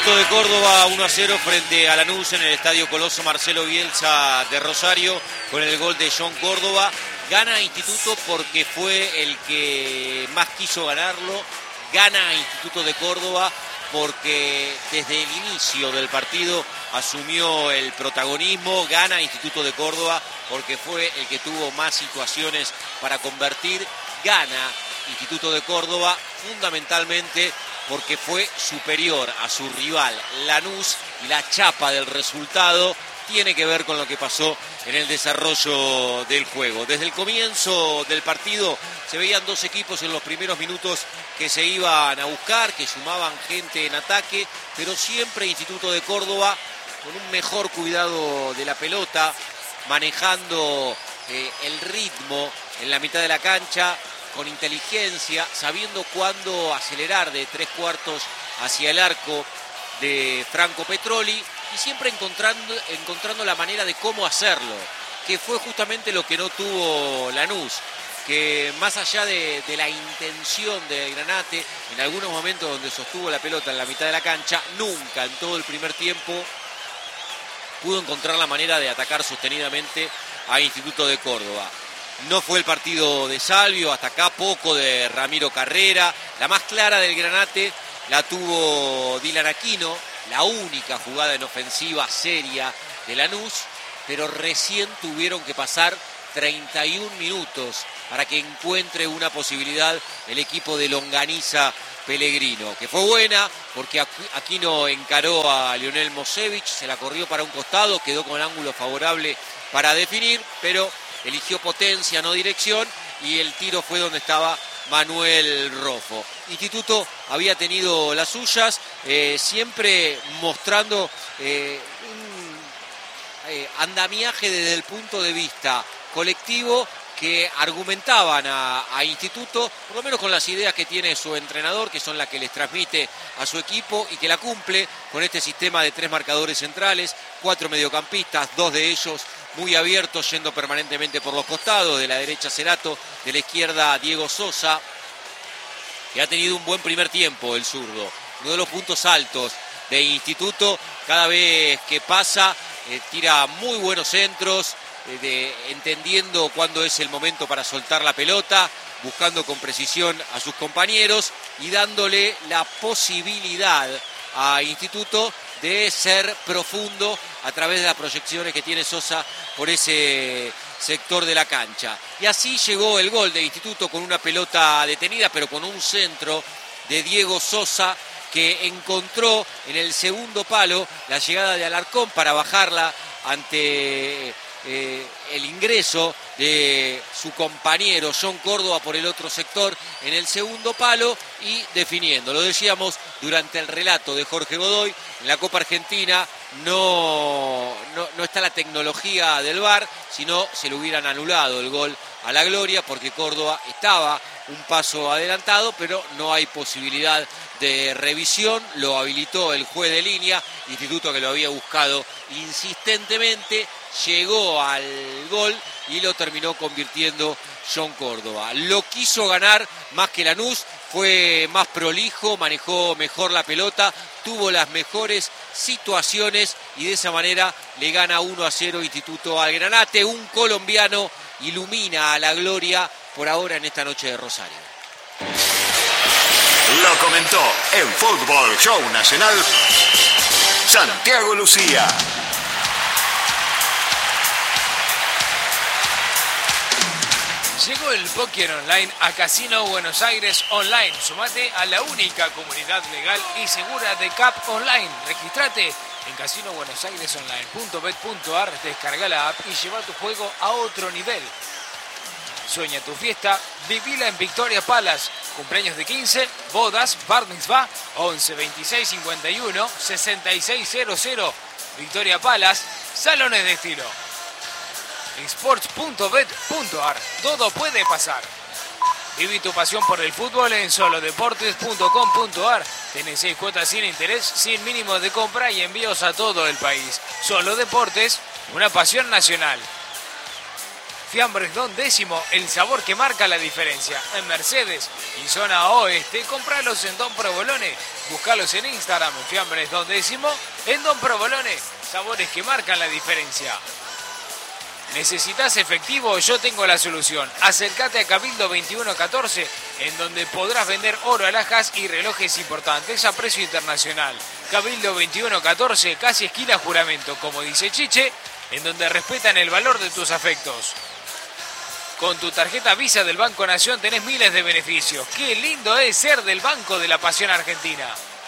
Instituto de Córdoba 1-0 frente a Lanús en el Estadio Coloso Marcelo Bielsa de Rosario con el gol de John Córdoba. Gana Instituto porque fue el que más quiso ganarlo. Gana Instituto de Córdoba porque desde el inicio del partido asumió el protagonismo. Gana Instituto de Córdoba porque fue el que tuvo más situaciones para convertir. Gana Instituto de Córdoba fundamentalmente porque fue superior a su rival Lanús, y la chapa del resultado tiene que ver con lo que pasó en el desarrollo del juego. Desde el comienzo del partido se veían dos equipos en los primeros minutos que se iban a buscar, que sumaban gente en ataque, pero siempre Instituto de Córdoba con un mejor cuidado de la pelota, manejando el ritmo en la mitad de la cancha, con inteligencia, sabiendo cuándo acelerar de 3/4 hacia el arco de Franco Petroli, y siempre encontrando la manera de cómo hacerlo, que fue justamente lo que no tuvo Lanús, que más allá de la intención de Granate, en algunos momentos donde sostuvo la pelota en la mitad de la cancha, nunca en todo el primer tiempo pudo encontrar la manera de atacar sostenidamente a Instituto de Córdoba. No fue el partido de Salvio, hasta acá poco de Ramiro Carrera. La más clara del Granate la tuvo Dylan Aquino, la única jugada en ofensiva seria de Lanús, pero recién tuvieron que pasar 31 minutos para que encuentre una posibilidad el equipo de Longaniza Pellegrino, que fue buena porque Aquino encaró a Lionel Mosevich, se la corrió para un costado, quedó con ángulo favorable para definir, pero eligió potencia, no dirección, y el tiro fue donde estaba Manuel Rofo. Instituto había tenido las suyas, siempre mostrando un andamiaje desde el punto de vista colectivo que argumentaban a Instituto, por lo menos con las ideas que tiene su entrenador, que son las que les transmite a su equipo y que la cumple con este sistema de 3 marcadores centrales, 4 mediocampistas, 2 de ellos muy abiertos, yendo permanentemente por los costados. De la derecha Cerato, de la izquierda Diego Sosa, que ha tenido un buen primer tiempo, el zurdo. Uno de los puntos altos de Instituto, cada vez que pasa, tira muy buenos centros, entendiendo cuándo es el momento para soltar la pelota, buscando con precisión a sus compañeros y dándole la posibilidad a Instituto de ser profundo a través de las proyecciones que tiene Sosa por ese sector de la cancha. Y así llegó el gol de Instituto con una pelota detenida, pero con un centro de Diego Sosa, que encontró en el segundo palo la llegada de Alarcón para bajarla ante el ingreso de su compañero John Córdoba por el otro sector en el segundo palo y definiendo. Lo decíamos durante el relato de Jorge Godoy, en la Copa Argentina no está la tecnología del VAR, sino se le hubieran anulado el gol a la gloria porque Córdoba estaba un paso adelantado, pero no hay posibilidad de revisión. Lo habilitó el juez de línea, Instituto que lo había buscado insistentemente, llegó al gol y lo terminó convirtiendo John Córdoba. Lo quiso ganar más que Lanús, fue más prolijo, manejó mejor la pelota, tuvo las mejores situaciones y de esa manera le gana 1-0 Instituto al Granate. Un colombiano ilumina a la gloria por ahora en esta noche de Rosario. Lo comentó en Fútbol Show Nacional Santiago Lucía. Llegó el póker online a Casino Buenos Aires Online. Sumate a la única comunidad legal y segura de CAP Online. Registrate en casinobuenosairesonline.bet.ar, descarga la app y lleva tu juego a otro nivel. Sueña tu fiesta, vivila en Victoria Palace. Cumpleaños de 15, bodas, bar mitzvah, 11 26 51 66 00. Victoria Palace, salones de estilo. Sports.bet.ar, todo puede pasar. Viví tu pasión por el fútbol en solodeportes.com.ar. Tenés 6 cuotas sin interés, sin mínimo de compra y envíos a todo el país. Solo Deportes, una pasión nacional. Fiambres Don Décimo, el sabor que marca la diferencia. En Mercedes y zona oeste, compralos en Don Provolone. Buscalos en Instagram, en Fiambres Don Décimo, en Don Provolone. Sabores que marcan la diferencia. ¿Necesitas efectivo? Yo tengo la solución. Acércate a Cabildo 2114, en donde podrás vender oro, alhajas y relojes importantes a precio internacional. Cabildo 2114, casi esquina Juramento, como dice Chiche, en donde respetan el valor de tus afectos. Con tu tarjeta Visa del Banco Nación tenés miles de beneficios. ¡Qué lindo es ser del Banco de la Pasión Argentina!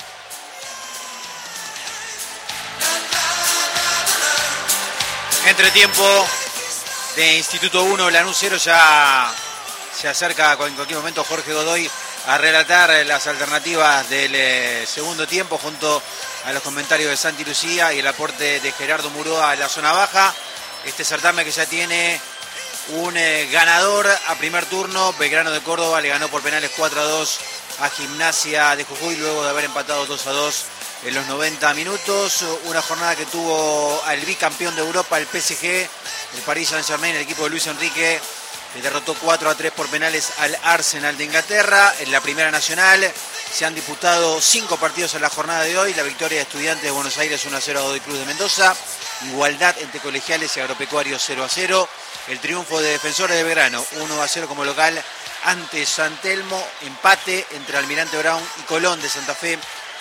Entretiempo de Instituto 1, Lanús 0, ya se acerca en cualquier momento Jorge Godoy a relatar las alternativas del segundo tiempo junto a los comentarios de Santi Lucía y el aporte de Gerardo Muroa en la zona baja. Este certamen que ya tiene un ganador a primer turno. Belgrano de Córdoba le ganó por penales 4-2 a Gimnasia de Jujuy luego de haber empatado 2-2 en los 90 minutos. Una jornada que tuvo al bicampeón de Europa, el PSG, el Paris Saint-Germain, el equipo de Luis Enrique, que derrotó 4-3 por penales al Arsenal de Inglaterra. En la Primera Nacional se han disputado 5 partidos en la jornada de hoy. La victoria de Estudiantes de Buenos Aires 1-0 a Godoy Cruz de Mendoza. Igualdad entre Colegiales y Agropecuarios 0-0. El triunfo de Defensores de Belgrano 1-0 como local ante San Telmo. Empate entre Almirante Brown y Colón de Santa Fe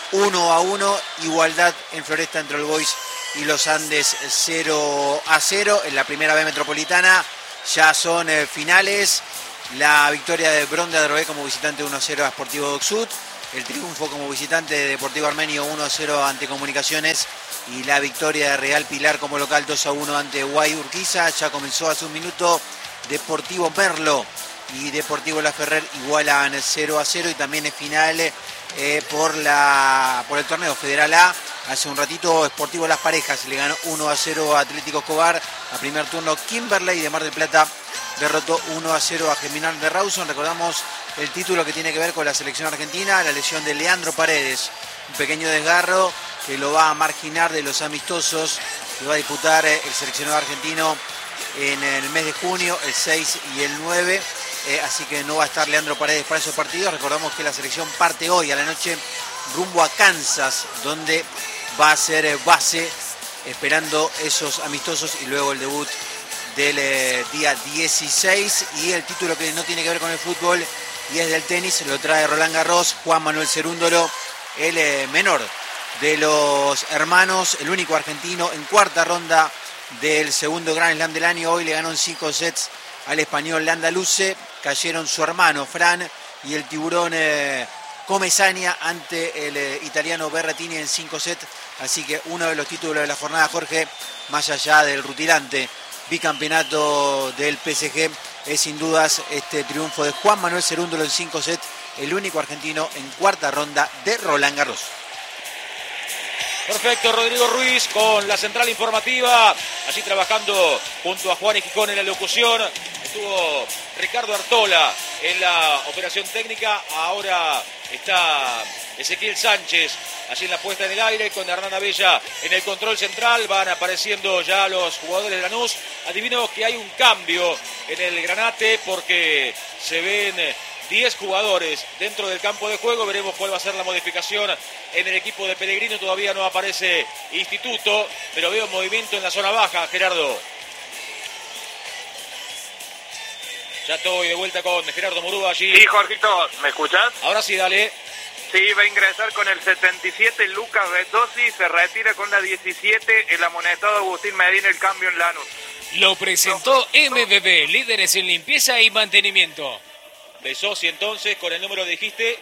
1-1. Igualdad en Floresta entre All Boys y Los Andes 0-0. En la Primera B Metropolitana ya son finales. La victoria de Bron de Adrogué como visitante 1-0 a Sportivo Docsud. El triunfo como visitante de Deportivo Armenio 1-0 ante Comunicaciones. Y la victoria de Real Pilar como local 2-1 ante Guay Urquiza. Ya comenzó hace un minuto. Deportivo Merlo y Deportivo La Ferrer igualan 0-0. Y también es final por el torneo Federal A. Hace un ratito Sportivo Las Parejas le ganó 1-0 a Atlético Escobar. A primer turno Kimberley de Mar del Plata derrotó 1-0 a Germinal de Rawson. Recordamos el título que tiene que ver con la selección argentina, la lesión de Leandro Paredes. Un pequeño desgarro que lo va a marginar de los amistosos que va a disputar el seleccionado argentino en el mes de junio, el 6 y el 9. Así que no va a estar Leandro Paredes para esos partidos. Recordamos que la selección parte hoy a la noche rumbo a Kansas, donde va a ser base esperando esos amistosos y luego el debut del día 16. Y el título que no tiene que ver con el fútbol y es del tenis lo trae Roland Garros. Juan Manuel Cerúndolo, el menor de los hermanos, el único argentino en cuarta ronda del segundo Grand Slam del año. Hoy le ganó en 5 sets al español Landaluce. Cayeron su hermano Fran y el tiburón Comesaña ante el italiano Berrettini en 5 sets. Así que uno de los títulos de la jornada, Jorge, más allá del rutilante bicampeonato del PSG, es sin dudas este triunfo de Juan Manuel Cerúndolo en 5 sets, el único argentino en cuarta ronda de Roland Garros. Perfecto, Rodrigo Ruiz con la central informativa, allí trabajando junto a Juan y Gijón en la locución. Estuvo Ricardo Artola en la operación técnica, ahora está Ezequiel Sánchez allí en la puesta en el aire con Hernán Abella en el control central. Van apareciendo ya los jugadores de Lanús. Adivino que hay un cambio en el Granate porque se ven 10 jugadores dentro del campo de juego. Veremos cuál va a ser la modificación en el equipo de Pellegrino. Todavía no aparece Instituto, pero veo movimiento en la zona baja, Gerardo. Ya estoy de vuelta con Gerardo Murúa allí. Sí, Jorgito, ¿me escuchas? Ahora sí, dale. Sí, va a ingresar con el 77 Lucas Betossi, se retira con la 17 el amonestado Agustín Medina, el cambio en Lanús. Lo presentó MBB, líderes en limpieza y mantenimiento. Betossi entonces, con el número dijiste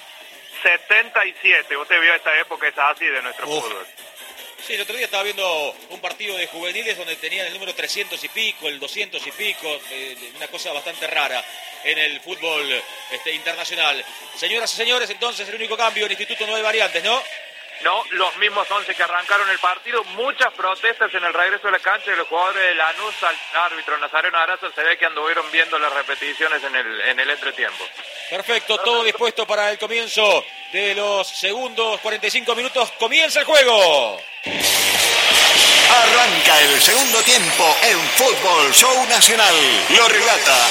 77, usted vio esta época, es así de nuestro fútbol. Sí, el otro día estaba viendo un partido de juveniles donde tenían el número 300 y pico, el 200 y pico, una cosa bastante rara en el fútbol internacional. Señoras y señores, entonces el único cambio en el Instituto no hay variantes, ¿no? No, los mismos 11 que arrancaron el partido. Muchas protestas en el regreso a la cancha de los jugadores de Lanús al árbitro Nazareno Arazo. Se ve que anduvieron viendo las repeticiones en el entretiempo. Perfecto, todo dispuesto para el comienzo de los segundos 45 minutos. ¡Comienza el juego! Arranca el segundo tiempo en Fútbol Show Nacional. Lo relata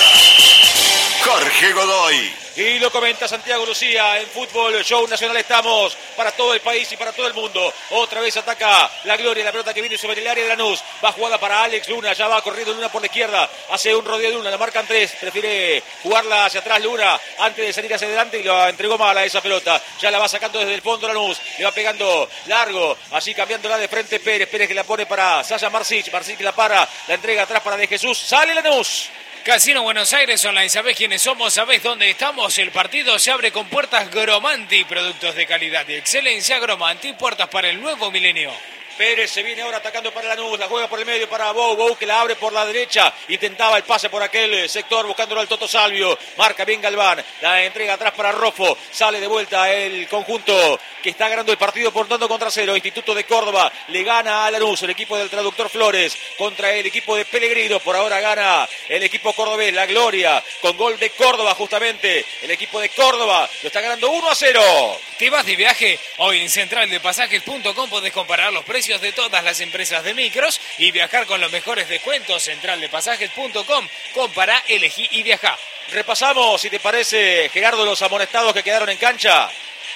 Jorge Godoy. Y lo comenta Santiago Lucía. En Fútbol Show Nacional estamos para todo el país y para todo el mundo. Otra vez ataca la Gloria, la pelota que viene sobre el área de Lanús. Va jugada para Alex Luna, ya va corriendo Luna por la izquierda. Hace un rodeo de Luna, la marcan 3. Prefiere jugarla hacia atrás Luna antes de salir hacia adelante y la entregó mal a esa pelota. Ya la va sacando desde el fondo Lanús. Le va pegando largo, así cambiándola de frente Pérez. Pérez que la pone para Sasha Marsic. Marsic que la para, la entrega atrás para De Jesús. Sale Lanús. Casino Buenos Aires Online, ¿sabés quiénes somos? ¿Sabés dónde estamos? El partido se abre con puertas Gromanti, productos de calidad y excelencia Gromanti, puertas para el nuevo milenio. Pérez se viene ahora atacando para Lanús, la juega por el medio para Bou que la abre por la derecha, intentaba el pase por aquel sector buscándolo al Toto Salvio, marca bien Galván, la entrega atrás para Roffo, sale de vuelta el conjunto que está ganando el partido por tanto contra 0, Instituto de Córdoba le gana a Lanús, el equipo del traductor Flores contra el equipo de Pellegrino, por ahora gana el equipo cordobés, la Gloria, con gol de Córdoba justamente, el equipo de Córdoba lo está ganando 1-0. ¿Te vas de viaje? Hoy en centraldepasajes.com podés comparar los precios de todas las empresas de micros y viajar con los mejores descuentos. Centraldepasajes.com. Compará, elegí y viajá. Repasamos, si te parece, Gerardo, los amonestados que quedaron en cancha.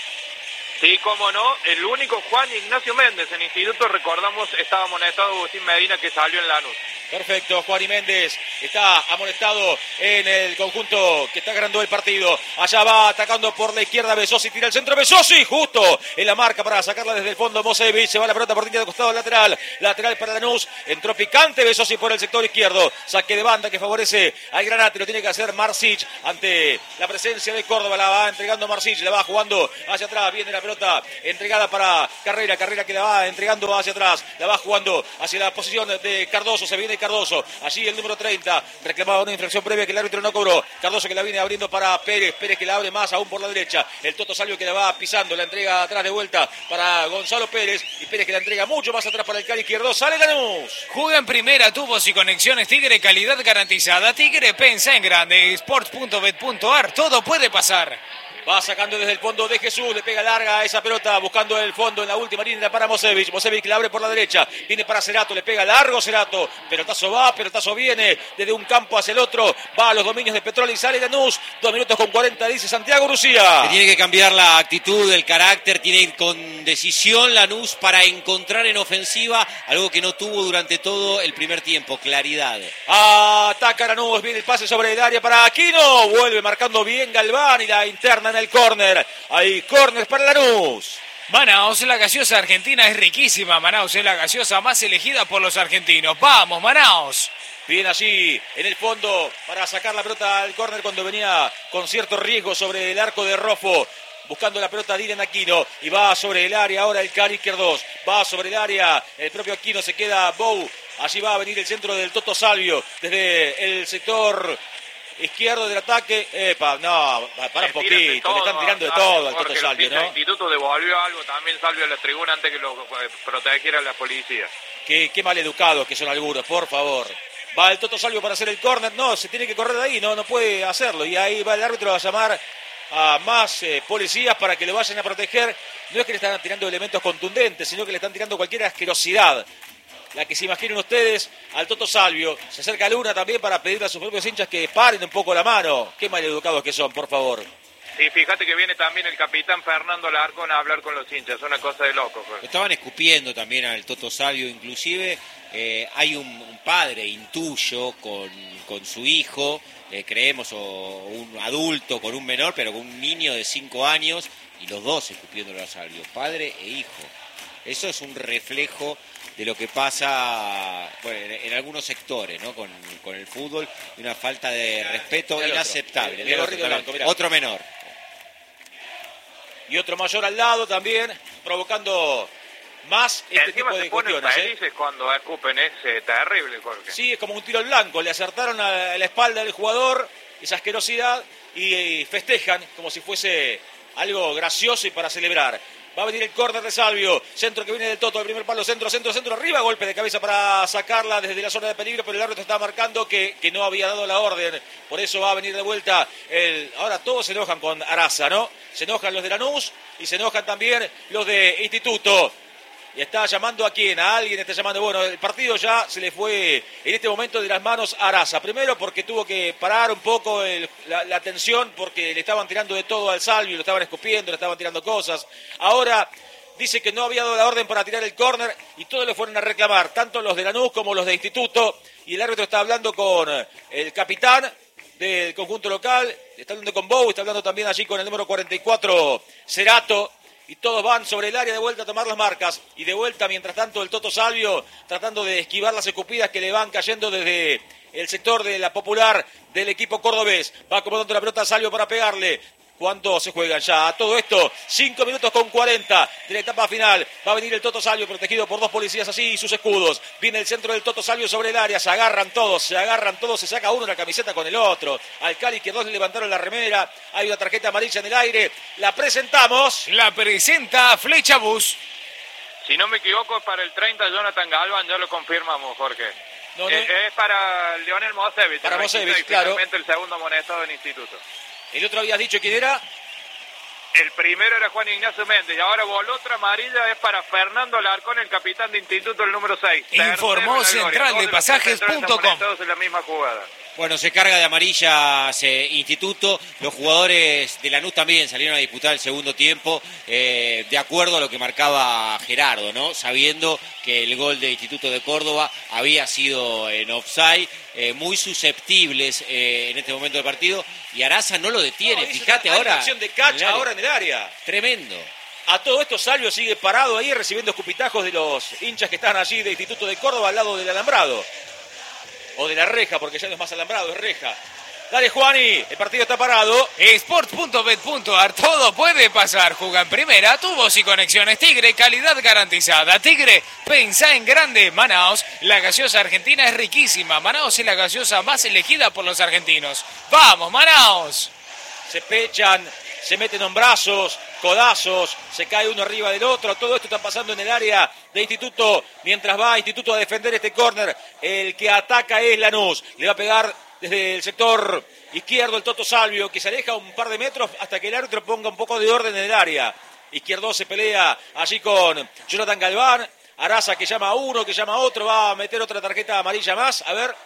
Sí, cómo no, el único Juan Ignacio Méndez en Instituto, recordamos, estaba amonestado Agustín Medina que salió en Lanús. Perfecto, Juan y Méndez está amonestado en el conjunto que está ganando el partido. Allá va atacando por la izquierda Besosi, tira el centro Besosi, justo en la marca para sacarla desde el fondo Mosevich, se va la pelota por línea de costado lateral para Lanús, entró picante Besosi por el sector izquierdo, saque de banda que favorece al Granate, lo tiene que hacer Marsic ante la presencia de Córdoba, la va entregando Marsic, la va jugando hacia atrás, viene la pelota entregada para Carrera que la va entregando hacia atrás, la va jugando hacia la posición de Cardoso, se viene Cardoso, allí el número 30, reclamaba una infracción previa que el árbitro no cobró, Cardoso que la viene abriendo para Pérez que la abre más aún por la derecha, el Toto Salvio que la va pisando, la entrega atrás de vuelta para Gonzalo Pérez, y Pérez que la entrega mucho más atrás para el cara izquierdo, sale Lanús. Juega en primera, tubos y conexiones Tigre, calidad garantizada, Tigre pensa en grande, sports.bet.ar, todo puede pasar. Va sacando desde el fondo de Jesús, le pega larga a esa pelota, buscando el fondo en la última línea para Mosevich. Mosevich la abre por la derecha, viene para Cerato, le pega largo Cerato. Pelotazo va, pelotazo viene, desde un campo hacia el otro, va a los dominios de Petrol y sale Lanús. 2 minutos con 40, dice Santiago Lucía. Tiene que cambiar la actitud, el carácter, tiene que ir con decisión Lanús para encontrar en ofensiva algo que no tuvo durante todo el primer tiempo, claridad. Ataca Lanús, viene el pase sobre el área para Aquino, vuelve marcando bien Galván y la interna en el córner. Hay córner para Lanús. Manaos, la gaseosa argentina es riquísima. Manaos es la gaseosa más elegida por los argentinos. ¡Vamos, Manaos! Bien allí en el fondo para sacar la pelota al córner cuando venía con cierto riesgo sobre el arco de Roffo. Buscando la pelota Dylan Aquino y va sobre el área ahora el cara izquierdo. Va sobre el área el propio Aquino, se queda Bou. Allí va a venir el centro del Toto Salvio desde el sector izquierdo del ataque. Para un poquito, le están tirando de todo al Toto Salvio, ¿no? El Instituto devolvió algo también Salvio a la tribuna antes que lo protegiera la policía. Qué mal educados que son algunos, por favor. Va el Toto Salvio para hacer el córner, no, se tiene que correr de ahí, no puede hacerlo. Y ahí va el árbitro a llamar a más policías para que lo vayan a proteger. No es que le están tirando elementos contundentes, sino que le están tirando cualquier asquerosidad. La que se imaginen ustedes al Toto Salvio. Se acerca Luna también para pedirle a sus propios hinchas que paren un poco la mano. Qué maleducados que son, por favor. Sí, fíjate que viene también el capitán Fernando Larcón a hablar con los hinchas. Es una cosa de loco. Pues. Estaban escupiendo también al Toto Salvio, inclusive. Hay un padre, intuyo, con su hijo, creemos, o un adulto con un menor, pero con un niño de 5 años, y los dos escupiéndolo a Salvio, padre e hijo. Eso es un reflejo de lo que pasa en algunos sectores, ¿no? con el fútbol, y una falta de respeto inaceptable. Otro menor. Y otro mayor al lado también, provocando más este tipo de cuestiones. Felices cuando escupen, es terrible, Jorge. Sí, es como un tiro al blanco, le acertaron a la espalda del jugador esa asquerosidad y festejan como si fuese algo gracioso y para celebrar. Va a venir el córner de Salvio, centro que viene del Toto, el primer palo, centro, arriba, golpe de cabeza para sacarla desde la zona de peligro, pero el árbitro está marcando que no había dado la orden, por eso va a venir de vuelta ahora todos se enojan con Araza, ¿no? Se enojan los de Lanús y se enojan también los de Instituto. Y está llamando a quién, a alguien está llamando. Bueno, el partido ya se le fue en este momento de las manos a Araza. Primero porque tuvo que parar un poco la tensión porque le estaban tirando de todo al Salvio, lo estaban escupiendo, le estaban tirando cosas. Ahora dice que no había dado la orden para tirar el córner y todos le fueron a reclamar, tanto los de Lanús como los de Instituto. Y el árbitro está hablando con el capitán del conjunto local, está hablando con Bou, está hablando también allí con el número 44, Cerato. Y todos van sobre el área de vuelta a tomar las marcas. Y de vuelta, mientras tanto, el Toto Salvio tratando de esquivar las escupidas que le van cayendo desde el sector de la Popular del equipo cordobés. Va acomodando la pelota a Salvio para pegarle. ¿Cuánto se juegan ya? A todo esto, 5 minutos con 40 de la etapa final. Va a venir el Toto Salvio protegido por dos policías así y sus escudos. Viene el centro del Toto Salvio sobre el área. Se agarran todos, se saca uno la camiseta con el otro. Al Cali que dos le levantaron la remera. Hay una tarjeta amarilla en el aire. La presentamos. La presenta Flecha Bus. Si no me equivoco, es para el 30 Jonathan Galván, ya lo confirmamos, Jorge. No. Es para Lionel Mosevich. Para el 26, Mosevich, claro. Finalmente el segundo amonestado del instituto. El otro habías dicho quién era. El primero era Juan Ignacio Méndez y ahora voló otra amarilla, es para Fernando Alarcón, el capitán de instituto, el número 6. Informó centraldepasajes.com. Todos en la misma jugada. Bueno, se carga de amarillas Instituto. Los jugadores de Lanús también salieron a disputar el segundo tiempo, de acuerdo a lo que marcaba Gerardo, ¿no? Sabiendo que el gol de Instituto de Córdoba había sido en offside, muy susceptibles en este momento del partido. Y Araza no lo detiene. Fíjate ahora. Acción de catch ahora en el área. Tremendo. A todo esto, Salvio sigue parado ahí recibiendo escupitajos de los hinchas que están allí de Instituto de Córdoba al lado del alambrado. O de la reja, porque ya no es más alambrado, es reja. Dale, Juani, el partido está parado. Sports.bet.ar, todo puede pasar. Juega en primera, tu voz y conexiones Tigre, calidad garantizada. Tigre, pensá en grande. Manaos, la gaseosa argentina es riquísima. Manaos es la gaseosa más elegida por los argentinos. ¡Vamos, Manaos! Se pechan, se meten en brazos, codazos, se cae uno arriba del otro. Todo esto está pasando en el área de Instituto. Mientras va Instituto a defender este córner, el que ataca es Lanús. Le va a pegar desde el sector izquierdo el Toto Salvio, que se aleja un par de metros hasta que el árbitro ponga un poco de orden en el área. Izquierdo se pelea allí con Jonathan Galván. Araza que llama a uno, que llama a otro. Va a meter otra tarjeta amarilla más. A ver,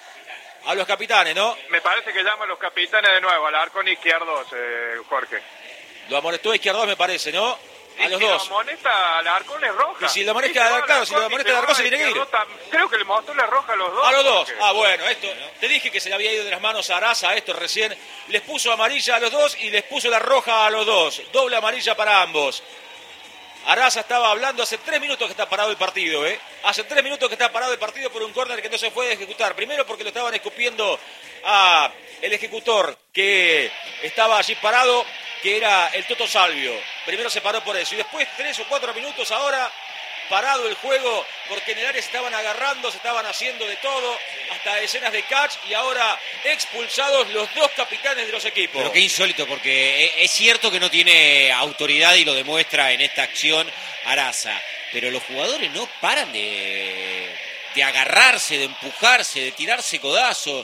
a los capitanes, ¿no? Me parece que llama a los capitanes de nuevo, Alarcón Izquierdos, Jorge. Lo amonestó a Izquierdos, me parece, ¿no? A los dos. Si lo amonesta Alarcón es roja. Y si lo amonesta Alarcón, si lo amonesta Alarcón se tiene que ir. Creo que le mostró la roja a los dos. A los dos. Jorge. Ah, bueno, esto. Te dije que se le había ido de las manos a Araza, esto recién. Les puso amarilla a los dos y les puso la roja a los dos. Doble amarilla para ambos. Araza estaba hablando hace 3 minutos que está parado el partido, ¿eh? Hace 3 minutos que está parado el partido por un córner que no se puede ejecutar. Primero porque lo estaban escupiendo a el ejecutor que estaba allí parado, que era el Toto Salvio. Primero se paró por eso. Y después 3 o 4 minutos ahora parado el juego porque en el área se estaban agarrando, se estaban haciendo de todo, hasta escenas de catch y ahora expulsados los dos capitanes de los equipos. Pero qué insólito, porque es cierto que no tiene autoridad y lo demuestra en esta acción Araza, pero los jugadores no paran de agarrarse, de empujarse, de tirarse codazos.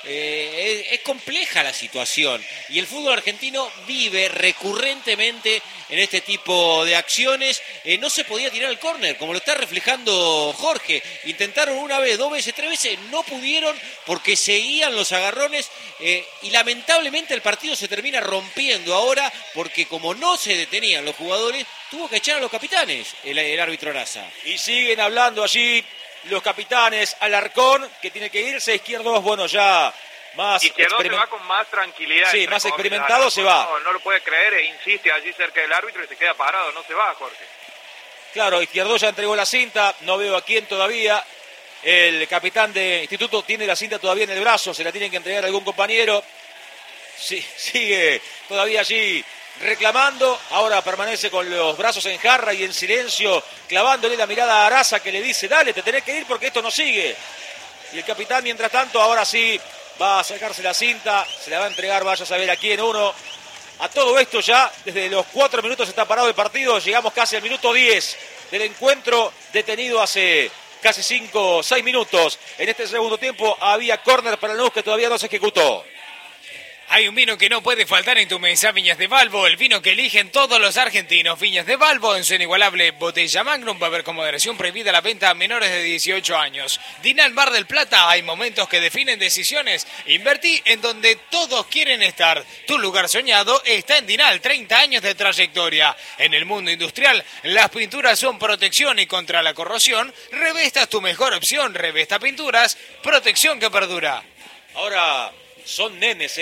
Es compleja la situación y el fútbol argentino vive recurrentemente en este tipo de acciones. No se podía tirar el córner, como lo está reflejando Jorge. Intentaron una vez, 2 veces, 3 veces, no pudieron porque seguían los agarrones y lamentablemente el partido se termina rompiendo ahora porque como no se detenían los jugadores, tuvo que echar a los capitanes el árbitro Araza. Y siguen hablando allí los capitanes. Alarcón, que tiene que irse. Izquierdos, bueno, ya más Izquierdo se va con más tranquilidad. Sí, más experimentado se va. No lo puede creer e insiste allí cerca del árbitro y se queda parado. No se va, Jorge. Claro, Izquierdo ya entregó la cinta. No veo a quién todavía. El capitán de Instituto tiene la cinta todavía en el brazo. Se la tienen que entregar a algún compañero. Sí, sigue todavía allí reclamando, ahora permanece con los brazos en jarra y en silencio, clavándole la mirada a Araza que le dice, dale, te tenés que ir porque esto no sigue. Y el capitán, mientras tanto, ahora sí va a sacarse la cinta, se la va a entregar, vaya a saber a quién uno. A todo esto ya, desde los 4 minutos está parado el partido, llegamos casi al minuto 10 del encuentro, detenido hace casi 5 o 6 minutos. En este segundo tiempo había córner para Lanús que todavía no se ejecutó. Hay un vino que no puede faltar en tu mesa, Viñas de Valvo, el vino que eligen todos los argentinos. Viñas de Valvo, en su inigualable botella Magnum, va a haber con moderación prohibida la venta a menores de 18 años. Dinal Mar del Plata, hay momentos que definen decisiones. Invertí en donde todos quieren estar. Tu lugar soñado está en Dinal, 30 años de trayectoria. En el mundo industrial, las pinturas son protección y contra la corrosión. Revesta es tu mejor opción, Revesta Pinturas, protección que perdura. Ahora son nenes,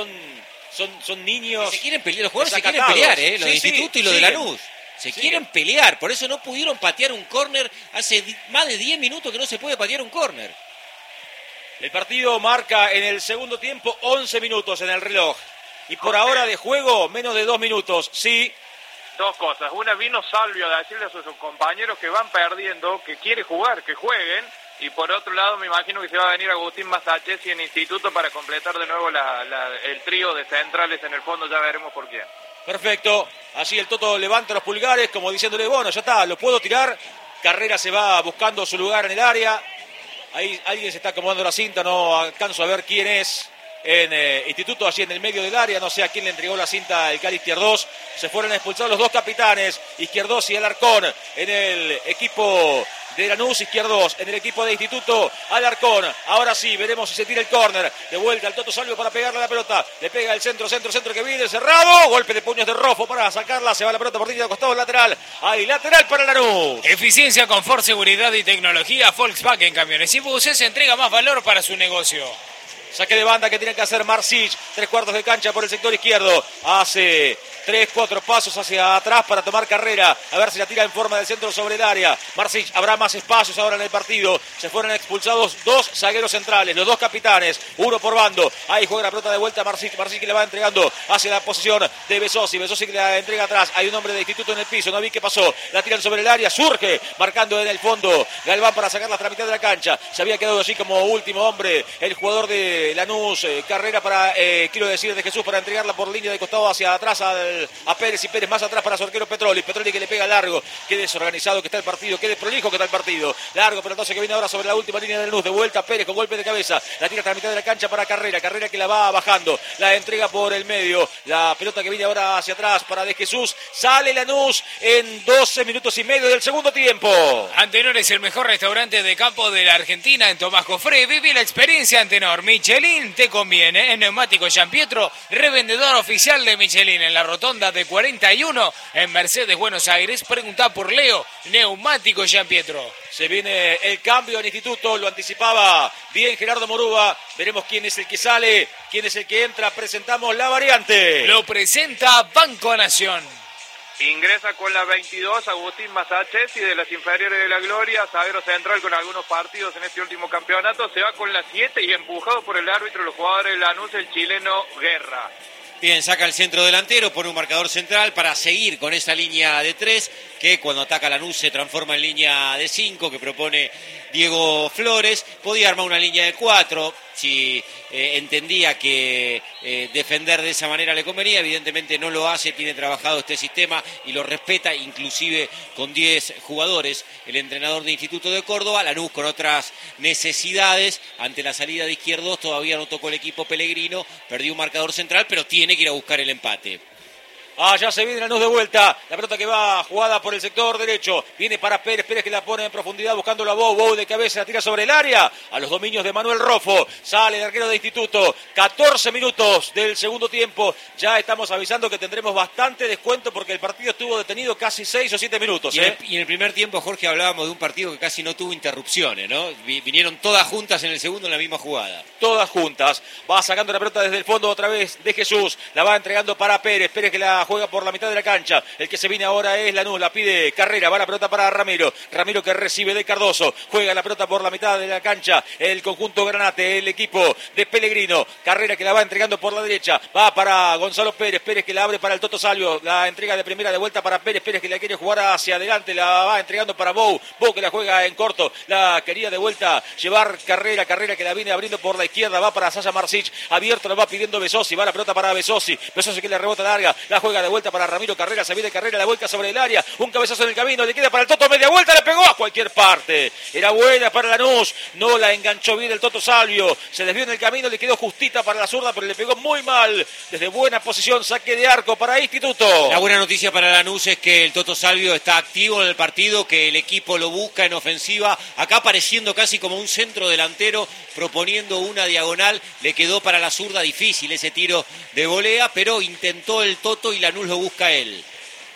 son niños. Se quieren pelear, los jugadores se desacatados. quieren pelear, los de Sí, Instituto y los de siguen. Lanús. Se quieren pelear, por eso no pudieron patear un córner. Hace más de 10 minutos que no se puede patear un córner. El partido marca en el segundo tiempo 11 minutos en el reloj. Y por ahora de juego, menos de 2 minutos. Sí. Dos cosas. Una, vino Salvio a decirle a sus compañeros que van perdiendo, que quiere jugar, que jueguen. Y por otro lado, me imagino que se va a venir Agustín Masachesi en Instituto para completar de nuevo el trío de centrales en el fondo. Ya veremos por quién. Perfecto. Allí el Toto levanta los pulgares como diciéndole, bueno, ya está, lo puedo tirar. Carrera se va buscando su lugar en el área. Ahí alguien se está acomodando la cinta, no alcanzo a ver quién es. En Instituto, allí en el medio del área, no sé a quién le entregó la cinta el Cali Izquierdos. Se fueron a expulsar los dos capitanes, Izquierdos y Alarcón, en el equipo de Lanús, Izquierdos en el equipo de Instituto, Alarcón. Ahora sí, veremos si se tira el córner. De vuelta al Toto Salvio para pegarle a la pelota. Le pega el centro que viene cerrado. Golpe de puños de Rofo para sacarla. Se va la pelota por línea de costado lateral. Ahí, lateral para Lanús. Eficiencia, confort, seguridad y tecnología. Volkswagen Camiones y Buses entrega más valor para su negocio. Saque de banda que tiene que hacer Marsic. 3/4 de cancha por el sector izquierdo. Hace 3-4 pasos hacia atrás para tomar carrera. A ver si la tira en forma del centro sobre el área. Marsic, habrá más espacios ahora en el partido. Se fueron expulsados 2 zagueros centrales, los 2 capitanes, uno por bando. Ahí juega la pelota de vuelta Marsic. Marsic que le va entregando hacia la posición de Besosi. Besosi que la entrega atrás. Hay un hombre de Instituto en el piso. No vi qué pasó. La tiran sobre el área. Surge marcando en el fondo Galván para sacarla hasta la mitad de la cancha. Se había quedado así como último hombre el jugador de Lanús. Carrera para, quiero decir, de Jesús para entregarla por línea de costado hacia atrás a Pérez, y Pérez más atrás para su arquero Petroli. Petroli que le pega largo. Qué desorganizado que está el partido, qué desprolijo que está el partido. Largo, pero entonces que viene ahora sobre la última línea de Lanús. De vuelta Pérez con golpe de cabeza. La tira hasta la mitad de la cancha para Carrera. Carrera que la va bajando. La entrega por el medio. La pelota que viene ahora hacia atrás para De Jesús. Sale Lanús en 12 minutos y medio del segundo tiempo. Antenor es el mejor restaurante de campo de la Argentina en Tomás Jofré. Vive la experiencia Antenor. Michelin te conviene. En Neumático Gianpietro, revendedor oficial de Michelin en la rotonda de 41 en Mercedes, Buenos Aires. Pregunta por Leo. Neumático Gianpietro. Se viene el cambio en Instituto, lo anticipaba bien Gerardo Morúa. Veremos quién es el que sale, quién es el que entra. Presentamos la variante. Lo presenta Banco Nación. Ingresa con la 22 Agustín Masachesi de las inferiores de la Gloria, zaguero central con algunos partidos en este último campeonato. Se va con la 7 y empujado por el árbitro los jugadores de Lanús, el chileno Guerra. Bien, saca el centro delantero, pone un marcador central para seguir con esa línea de 3, que cuando ataca Lanús se transforma en línea de 5, que propone Diego Flores. Podía armar una línea de 4, si entendía que defender de esa manera le convenía. Evidentemente no lo hace, tiene trabajado este sistema y lo respeta, inclusive con 10 jugadores. El entrenador de Instituto de Córdoba. Lanús con otras necesidades, ante la salida de Izquierdos todavía no tocó el equipo Pellegrino, perdió un marcador central, pero tiene que ir a buscar el empate. Ya se viene Lanús de vuelta. La pelota que va jugada por el sector derecho. Viene para Pérez. Pérez que la pone en profundidad buscándolo a Bou. Bou de cabeza la tira sobre el área. A los dominios de Manuel Rofo. Sale el arquero de Instituto. 14 minutos del segundo tiempo. Ya estamos avisando que tendremos bastante descuento porque el partido estuvo detenido casi 6 o 7 minutos. Y en el primer tiempo, Jorge, hablábamos de un partido que casi no tuvo interrupciones, ¿no? Vinieron todas juntas en el segundo en la misma jugada. Todas juntas. Va sacando la pelota desde el fondo otra vez de Jesús. La va entregando para Pérez. Pérez que la juega por la mitad de la cancha. El que se viene ahora es Lanús. La pide Carrera. Va la pelota para Ramiro. Ramiro que recibe de Cardoso. Juega la pelota por la mitad de la cancha. El conjunto Granate. El equipo de Pellegrino. Carrera que la va entregando por la derecha. Va para Gonzalo Pérez. Pérez que la abre para el Toto Salvio. La entrega de primera de vuelta para Pérez. Pérez que la quiere jugar hacia adelante. La va entregando para Bou. Bou que la juega en corto. La quería de vuelta llevar Carrera. Carrera que la viene abriendo por la izquierda. Va para Sasha Marsic. Abierto la va pidiendo Besosi. Va la pelota para Besosi. Besosi que le rebota larga. La juega de vuelta para Ramiro Carrera. Se viene Carrera. La vuelta sobre el área. Un cabezazo en el camino. Le queda para el Toto. Media vuelta. Le pegó a cualquier parte. Era buena para Lanús, no la enganchó bien el Toto Salvio, se desvió en el camino, le quedó justita para la zurda, pero le pegó muy mal. Desde buena posición, saque de arco para Instituto. La buena noticia para Lanús es que el Toto Salvio está activo en el partido, que el equipo lo busca en ofensiva, acá apareciendo casi como un centro delantero, proponiendo una diagonal, le quedó para la zurda difícil ese tiro de volea, pero intentó el Toto y Lanús lo busca él.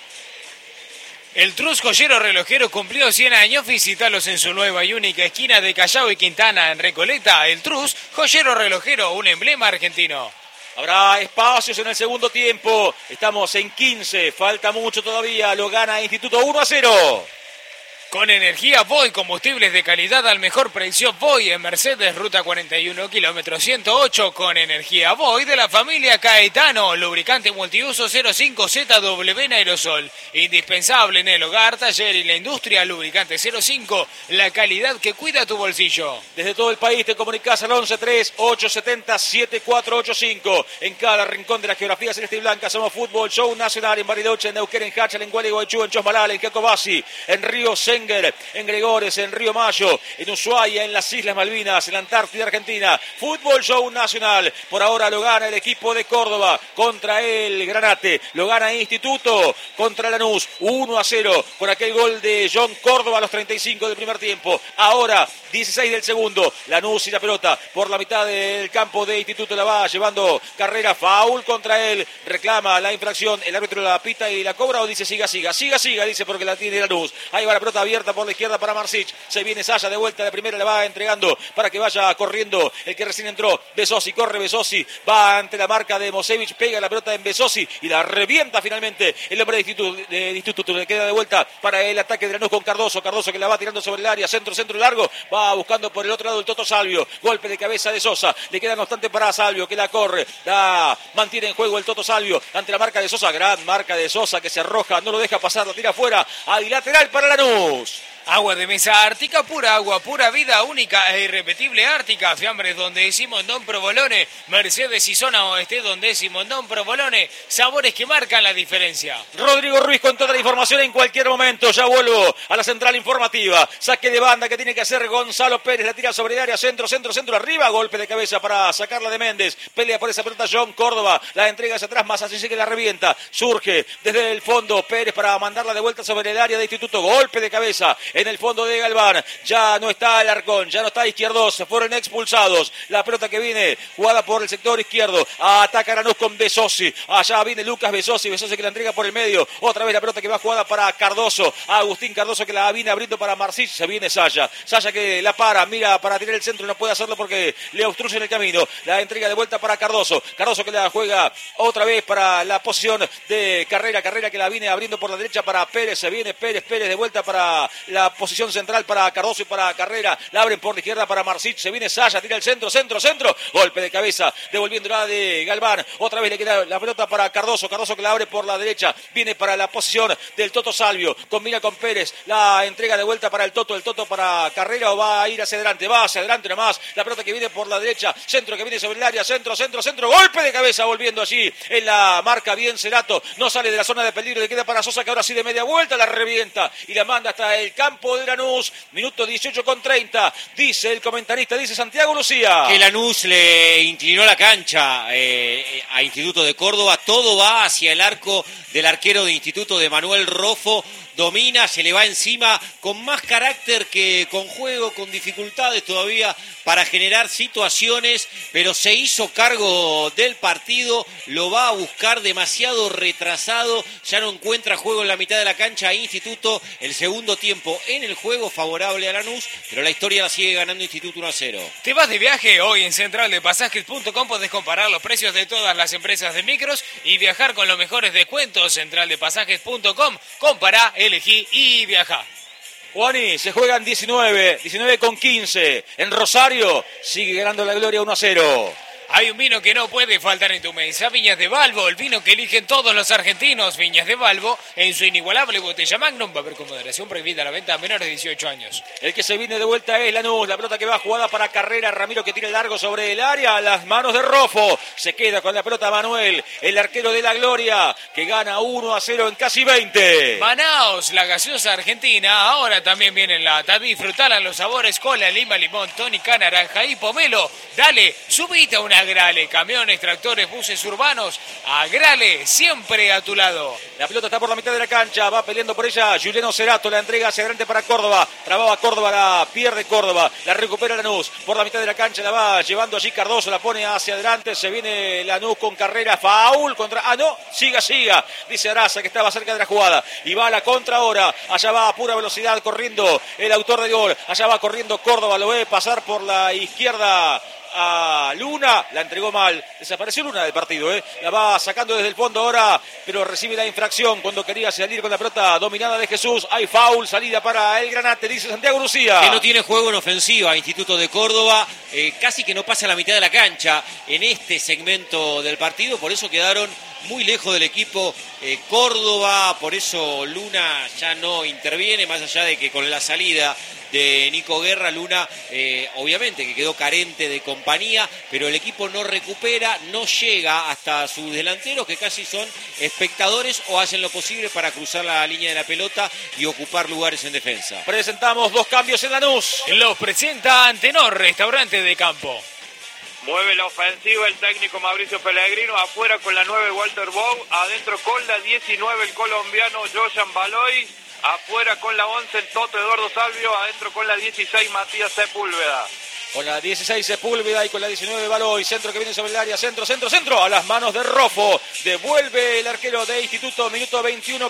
El Trus Joyero Relojero cumplió 100 años. Visítalos en su nueva y única esquina de Callao y Quintana en Recoleta. El Trus Joyero Relojero, un emblema argentino. Habrá espacios en el segundo tiempo. Estamos en 15. Falta mucho todavía. Lo gana Instituto 1-0. Con energía Voy, combustibles de calidad al mejor precio. Voy en Mercedes, ruta 41, kilómetro 108. Con energía Voy de la familia Caetano. Lubricante multiuso 05ZW en aerosol. Indispensable en el hogar, taller y la industria. Lubricante 05. La calidad que cuida tu bolsillo. Desde todo el país te comunicas al 11-3-870-7485. En cada rincón de la geografía celeste y blanca somos Fútbol Show Nacional. En Bariloche, en Neuquén, en Hachal, en Gualeguaychú, en Chosmalal, en Jacobasi, en Río Senger, en Gregores, en Río Mayo, en Ushuaia, en las Islas Malvinas, en la Antártida Argentina. Fútbol Show Nacional. Por ahora lo gana el equipo de Córdoba contra el Granate. Lo gana Instituto contra Lanús 1-0 con aquel gol de John Córdoba a los 35 del primer tiempo. Ahora 16 del segundo. Lanús y la pelota por la mitad del campo de Instituto, la va llevando Carrera. Foul contra él. Reclama la infracción. El árbitro la pita y la cobra o dice siga, dice porque la tiene Lanús. Ahí va la pelota abierta por la izquierda para Marsic. Se viene Saya de vuelta, de primera le va entregando para que vaya corriendo el que recién entró. Besosi, corre Besosi, va ante la marca de Mosevich, pega la pelota en Besosi y la revienta finalmente el hombre de Instituto. Le queda de vuelta para el ataque de Lanús con Cardoso. Cardoso que la va tirando sobre el área, centro largo, va buscando por el otro lado el Toto Salvio. Golpe de cabeza de Sosa, le queda constante para Salvio que la corre, la mantiene en juego el Toto Salvio ante la marca de Sosa. Gran marca de Sosa que se arroja, no lo deja pasar, la tira afuera, al lateral para Lanús. Agua de mesa Ártica, pura agua, pura vida, única e irrepetible Ártica. Fiambres donde decimos Don Provolone. Mercedes y zona oeste donde decimos Don Provolone. Sabores que marcan la diferencia. Rodrigo Ruiz con toda la información en cualquier momento. Ya vuelvo a la central informativa. Saque de banda que tiene que hacer Gonzalo Pérez. La tira sobre el área, centro arriba. Golpe de cabeza para sacarla de Méndez. Pelea por esa pelota John Córdoba. La entrega hacia atrás, más así que la revienta. Surge desde el fondo Pérez para mandarla de vuelta sobre el área de Instituto. Golpe de cabeza en el fondo de Galván. Ya no está Alarcón, ya no está Izquierdos, se fueron expulsados. La pelota que viene jugada por el sector izquierdo. Ataca Lanús con Besosi. Allá viene Lucas Besosi que la entrega por el medio. Otra vez la pelota que va jugada para Cardoso. Agustín Cardoso que la viene abriendo para Marsic. Se viene Saya que la para, mira para tirar el centro, no puede hacerlo porque le obstruyen el camino. La entrega de vuelta para Cardoso. Cardoso que la juega otra vez para la posición de Carrera que la viene abriendo por la derecha para Pérez. Se viene Pérez de vuelta para la posición central para Cardoso y para Carrera. La abren por la izquierda para Marsic. Se viene Saya, tira el centro. Golpe de cabeza, devolviéndola de Galván. Otra vez le queda la pelota para Cardoso que la abre por la derecha. Viene para la posición del Toto Salvio. Combina con Pérez. La entrega de vuelta para el Toto para Carrera o va a ir hacia adelante. Va hacia adelante nomás. La pelota que viene por la derecha. Centro que viene sobre el área. Centro. Golpe de cabeza volviendo allí en la marca. Bien Cerato. No sale de la zona de peligro. Le queda para Sosa que ahora sí de media vuelta la revienta y la manda hasta el campo de Lanús. Minuto 18:30. Dice el comentarista, dice Santiago Lucía. Que Lanús le inclinó la cancha a Instituto de Córdoba. Todo va hacia el arco del arquero de Instituto, de Manuel Rofo. Domina, se le va encima con más carácter que con juego, con dificultades todavía para generar situaciones, pero se hizo cargo del partido, lo va a buscar demasiado retrasado, ya no encuentra juego en la mitad de la cancha. Instituto, el segundo tiempo en el juego favorable a Lanús, pero la historia la sigue ganando Instituto 1-0. ¿Te vas de viaje? Hoy en centraldepasajes.com podés comparar los precios de todas las empresas de micros y viajar con los mejores descuentos. Centraldepasajes.com, compará, elegí y viajá. Juani, se juegan 19 con 15. En Rosario sigue ganando la Gloria 1-0. Hay un vino que no puede faltar en tu mesa, Viñas de Balbo, el vino que eligen todos los argentinos. Viñas de Balbo, en su inigualable botella Magnum, va a haber con moderación, prohibida la venta a menores de 18 años. El que se viene de vuelta es Lanús, la pelota que va jugada para Carrera, Ramiro que tira el largo sobre el área, a las manos de Rofo, se queda con la pelota Manuel, el arquero de la Gloria, que gana 1-0 en casi 20. Manaos, la gaseosa argentina, ahora también viene en lata. Disfrutala los sabores cola, lima, limón, tónica, naranja y pomelo. Dale, subite a una Grale, camiones, tractores, buses urbanos. A Grale, siempre a tu lado. La pelota está por la mitad de la cancha, va peleando por ella Juliano Cerato, la entrega hacia adelante para Córdoba, trababa Córdoba, la pierde Córdoba, la recupera Lanús, por la mitad de la cancha la va llevando allí Cardoso, la pone hacia adelante, se viene Lanús con Carrera, faul contra, siga, dice Araza que estaba cerca de la jugada, y va a la contra ahora, allá va a pura velocidad corriendo el autor del gol, allá va corriendo Córdoba, lo ve pasar por la izquierda a Luna, la entregó mal, desapareció Luna del partido, la va sacando desde el fondo ahora, pero recibe la infracción cuando quería salir con la pelota dominada de Jesús, hay foul, salida para el Granate, dice Santiago Lucía. Que no tiene juego en ofensiva, Instituto de Córdoba, casi que no pasa la mitad de la cancha en este segmento del partido, por eso quedaron muy lejos del equipo Córdoba, por eso Luna ya no interviene, más allá de que con la salida de Nico Guerra, Luna obviamente que quedó carente de compañía, pero el equipo no recupera, no llega hasta sus delanteros que casi son espectadores o hacen lo posible para cruzar la línea de la pelota y ocupar lugares en defensa. Presentamos 2 cambios en Lanús. Los presenta Antenor, restaurante de campo. Mueve la ofensiva el técnico Mauricio Pellegrino, afuera con la 9 Walter Bow, adentro con la 19 el colombiano Joyan Baloy, afuera con la 11 el Toto Eduardo Salvio, adentro con la 16 Matías Sepúlveda. Con la 16 Sepúlveda y con la 19 Baloy, centro que viene sobre el área, centro, a las manos de Rofo, devuelve el arquero de Instituto, minuto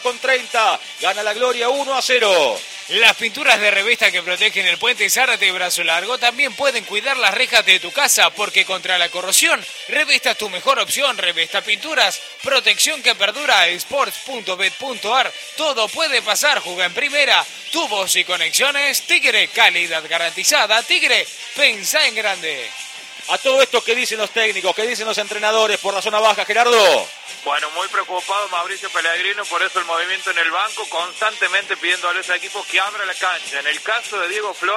21:30, gana la Gloria 1-0. Las pinturas de Revesta que protegen el puente Zárate y Brazo Largo también pueden cuidar las rejas de tu casa, porque contra la corrosión, Revesta es tu mejor opción. Revesta Pinturas, protección que perdura. Sports.bet.ar, todo puede pasar, juega en primera. Tubos y conexiones Tigre, calidad garantizada. Tigre, pensá en grande. A todo esto, ¿qué dicen los técnicos? ¿Qué dicen los entrenadores por la zona baja, Gerardo? Bueno, muy preocupado Mauricio Pellegrino, por eso el movimiento en el banco, constantemente pidiendo a los equipos que abra la cancha. En el caso de Diego Flores,